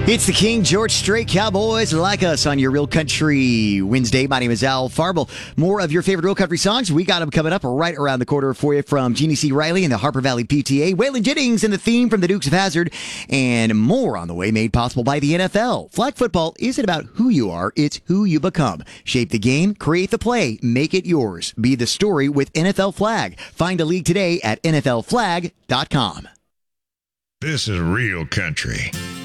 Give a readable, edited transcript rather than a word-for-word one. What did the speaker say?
It's the King George Strait Cowboys Like Us on your Real Country Wednesday. My name is Al Farble. More of your favorite Real Country songs. We got them coming up right around the corner for you from Jeannie C. Riley and the Harper Valley PTA, Waylon Jennings and the theme from the Dukes of Hazzard, and more on the way made possible by the NFL. Flag football isn't about who you are, it's who you become. Shape the game, create the play, make it yours. Be the story with NFL Flag. Find a league today at NFLflag.com. This is Real Country.